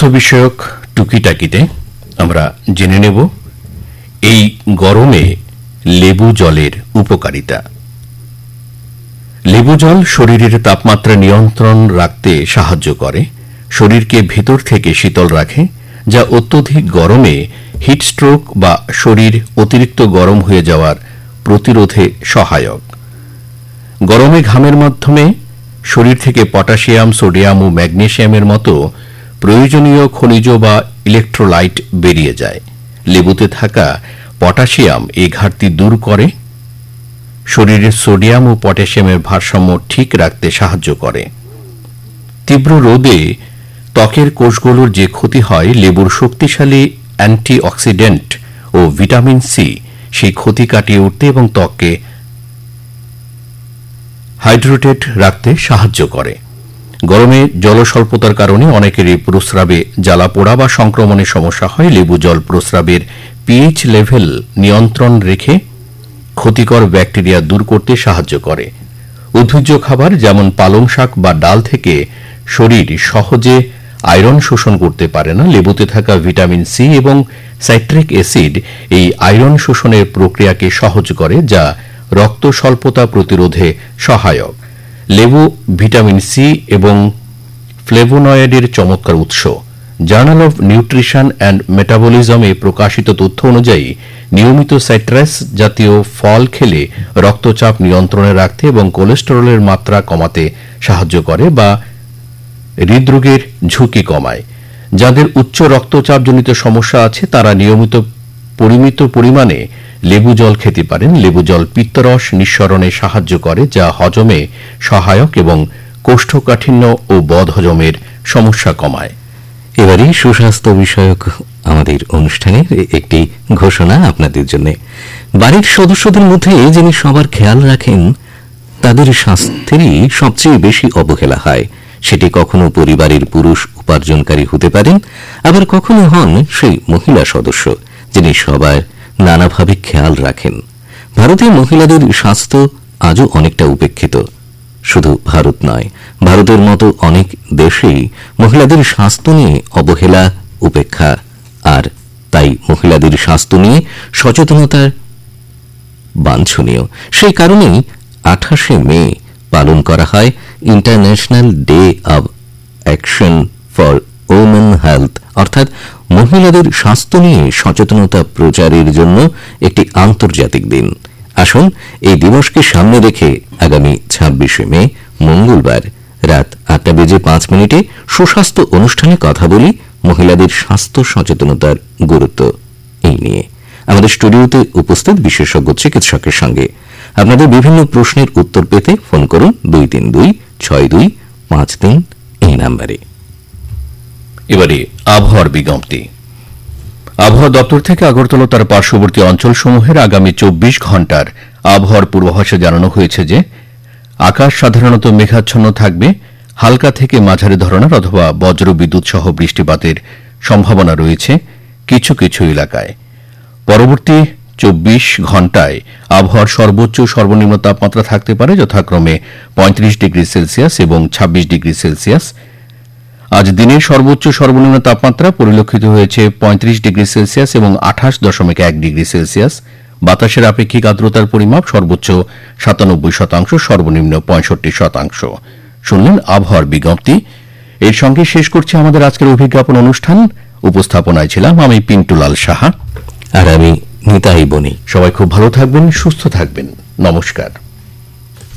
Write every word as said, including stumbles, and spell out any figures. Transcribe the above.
বিষয়ক টুকিটাকিতে আমরা জেনে নেব এই গরমে লেবু জলের উপকারিতা। লেবু জল শরীরের তাপমাত্রা নিয়ন্ত্রণ রাখতে সাহায্য করে, শরীরকে ভেতর থেকে শীতল রাখে, যা অত্যধিক গরমে হিটস্ট্রোক বা শরীর অতিরিক্ত গরম হয়ে যাওয়ার প্রতিরোধে সহায়ক। গরমে ঘামের মাধ্যমে শরীর থেকে পটাশিয়াম, সোডিয়াম ও ম্যাগনেসিয়ামের মতো প্রয়োজনীয় খনিজ বা ইলেকট্রোলাইট বেরিয়ে যায়। লেবুতে থাকা পটাশিয়াম এই ঘাটতি দূর করে, শরীরের সোডিয়াম ও পটাশিয়ামের ভারসাম্য ঠিক রাখতে সাহায্য করে। তীব্র রোদে ত্বকের কোষগুলোর যে ক্ষতি হয়, লেবুর শক্তিশালী অ্যান্টিঅক্সিডেন্ট ও ভিটামিন সি সেই ক্ষতি কাটিয়ে উঠতে এবং ত্বককে হাইড্রেটেড রাখতে সাহায্য করে। গরমে জলস্বল্পতার কারণে অনেকেরই প্রস্রাবে জ্বালা পোড়া বা সংক্রমণের সমস্যা হয়। লেবু জল প্রস্রাবের পিএইচ লেভেল নিয়ন্ত্রণ রেখে ক্ষতিকর ব্যাকটেরিয়া দূর করতে সাহায্য করে। উদ্ভিজ্জ খাবার যেমন পালং শাক বা ডাল থেকে শরীর সহজে আয়রন শোষণ করতে পারে না। লেবুতে থাকা ভিটামিন সি এবং সাইট্রিক অ্যাসিড এই আয়রন শোষণের প্রক্রিয়াকে সহজ করে, যা রক্ত স্বল্পতা প্রতিরোধে সহায়ক। লেবু ভিটামিন সি এবং ফ্লেভোনয়েডের চমৎকার উৎস। জার্নাল অব নিউট্রিশন অ্যান্ড মেটাবলিজমে প্রকাশিত তথ্য অনুযায়ী নিয়মিত সাইট্রাস জাতীয় ফল খেলে রক্তচাপ নিয়ন্ত্রণে রাখতে এবং কোলেস্টেরলের মাত্রা কমাতে সাহায্য করে বা হৃদরোগের ঝুঁকি কমায়। যাদের উচ্চ রক্তচাপজনিত সমস্যা আছে তারা নিয়মিত পরিমিত পরিমাণে লেবু জল খেতে পারেন। লেবু জল পিত্তরস নিঃসরণে সাহায্য করে, যা হজমে সহায়ক এবং কোষ্ঠকাঠিন্য ও বদহজমের সমস্যা কমায়। এবারে সুস্বাস্থ্য বিষয়ক আমাদের অনুষ্ঠানের একটি ঘোষণা আপনাদের জন্য। বাড়ির সদস্যদের মধ্যে যিনি সবার খেয়াল রাখেন, তাদের স্বাস্থ্যেরই সবচেয়ে বেশি অবহেলা হয়। সেটি কখনো পরিবারের পুরুষ উপার্জনকারী হতে পারেন, আবার কখনো হন সেই মহিলা সদস্য যিনি সবার নানাভাবে খেয়াল রাখেন। ভারতীয় মহিলাদের স্বাস্থ্য আজও অনেকটা উপেক্ষিত। শুধু ভারত নয়, ভারতের মতো অনেক দেশেই মহিলাদের স্বাস্থ্য নিয়ে অবহেলা, উপেক্ষা। আর তাই মহিলাদের স্বাস্থ্য নিয়ে সচেতনতা বাঞ্ছনীয়। সেই কারণেই আঠাশে মে পালন করা হয় international day of action for women health, অর্থাৎ মহিলাদের স্বাস্থ্য নিয়ে সচেতনতা প্রচারের জন্য একটি আন্তর্জাতিক দিন। আসুন এই দিবসকে সামনে রেখে আগামী ছাব্বিশে মে মঙ্গলবার রাত আটটা বেজে পাঁচ মিনিটে সুস্বাস্থ্য অনুষ্ঠানে কথা বলি মহিলাদের স্বাস্থ্য সচেতনতার গুরুত্ব এই নিয়ে। আমাদের স্টুডিওতে উপস্থিত বিশেষজ্ঞ চিকিৎসকের সঙ্গে আপনাদের বিভিন্ন প্রশ্নের উত্তর পেতে ফোন করুন দুই তিন দুই ছয় দুই পাঁচ তিন এই নাম্বারে। এবারে আবহাওয়ার বিজ্ঞপ্তি। আবহাওয়া দপ্তর থেকে আগরতলা তার পার্শ্ববর্তী অঞ্চলসমূহের আগামী চব্বিশ ঘণ্টার আবহাওয়ার পূর্বাভাসে জানানো হয়েছে যে আকাশ সাধারণত মেঘাচ্ছন্ন থাকবে, হালকা থেকে মাঝারি ধরনের অথবা বজ্র বিদ্যুৎ সহ বৃষ্টিপাতের সম্ভাবনা রয়েছে কিছু কিছু এলাকায়। পরবর্তী চব্বিশ ঘণ্টায় আবহাওয়ার সর্বোচ্চ সর্বনিম্ন তাপমাত্রা থাকতে পারে যথাক্রমে পঁয়ত্রিশ ডিগ্রি সেলসিয়াস এবং ছাব্বিশ ডিগ্রি সেলসিয়াস। আজ দিনের সর্বোচ্চ সর্বনিম্ন তাপমাত্রা পরিলক্ষিত হয়েছে পঁয়ত্রিশ ডিগ্রি সেলসিয়াস এবং আঠাশ দশমিক এক ডিগ্রি সেলসিয়াস। বাতাসের আপেক্ষিক আর্দ্রতার পরিমাপ সর্বোচ্চ সাতানব্বই শতাংশ, সর্বনিম্ন পঁয়ষট্টি শতাংশ। শুনলেন আবহাওয়ার বিজ্ঞপ্তি। এর সঙ্গে শেষ করছি আমাদের আজকের অভিজ্ঞাপন অনুষ্ঠান। উপস্থাপনায় ছিলাম আমি পিন্টুলাল সাহা আর আমি নিতাই বনি। সবাই খুব ভালো থাকবেন, সুস্থ থাকবেন। নমস্কার।